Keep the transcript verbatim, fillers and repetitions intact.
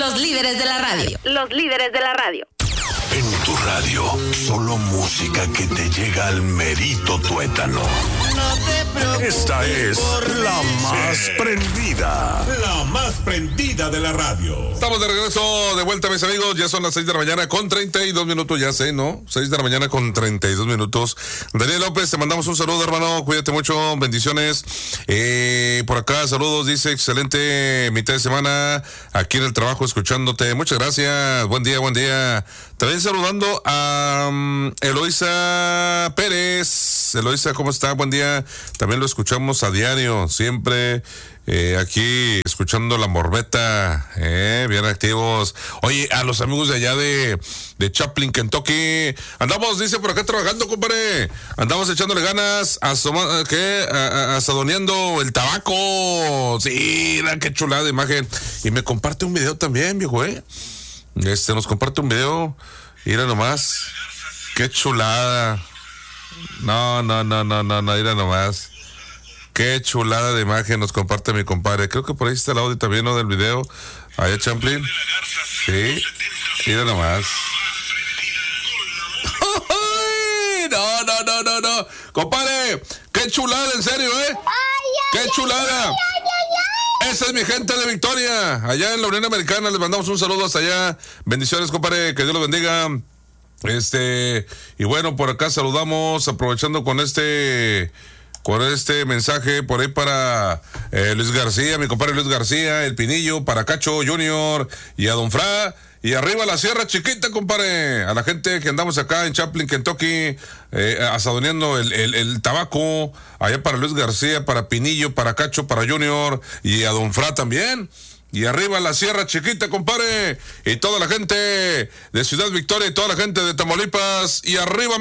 Los líderes de la radio. Los líderes de la radio. En tu radio, solo música que te llega al merito tuétano. No te preocupes. Esta es la más prendida. La más prendida de la radio. Estamos de regreso, de vuelta, mis amigos. Ya son las seis de la mañana con treinta y dos minutos, ya sé, ¿no? seis de la mañana con treinta y dos minutos. Daniel López, te mandamos un saludo, hermano. Cuídate mucho, bendiciones. Eh, por acá, saludos, dice, excelente mitad de semana aquí en el trabajo escuchándote. Muchas gracias, buen día, buen día. También saludando a um, Eloisa Pérez. Eloisa, ¿cómo está? Buen día. También lo escuchamos a diario, siempre eh, aquí escuchando la morbeta, eh, bien activos. Oye, a los amigos de allá de, de Chaplin, Kentucky, andamos, dice, por acá trabajando, compadre. Andamos echándole ganas, asoma, ¿qué? A, a, asadoneando el tabaco. Sí, la qué chulada de imagen. Y me comparte un video también, viejo, eh. Este, nos comparte un video. Mira nomás. Qué chulada. No, no, no, no, no, no, mira nomás. Qué chulada de imagen nos comparte mi compadre. Creo que por ahí está el audio también, ¿no? Del video. Allá, Champlin. Sí. Mira nomás. No, no, no, no, no. Compadre, qué chulada, en serio, ¿eh? Qué chulada. Esa es mi gente de Victoria, allá en la Unión Americana. Les mandamos un saludo hasta allá. Bendiciones, compadre, que Dios los bendiga. Este, y bueno, por acá saludamos, aprovechando con este, con este mensaje por ahí para eh, Luis García, mi compadre Luis García, el Pinillo, para Cacho Junior y a Don Fra. Y arriba la Sierra Chiquita, compadre. A la gente que andamos acá en Chaplin, Kentucky, eh, asadoneando el, el, el tabaco. Allá para Luis García, para Pinillo, para Cacho, para Junior y a Don Fra también. Y arriba la Sierra Chiquita, compadre. Y toda la gente de Ciudad Victoria y toda la gente de Tamaulipas. Y arriba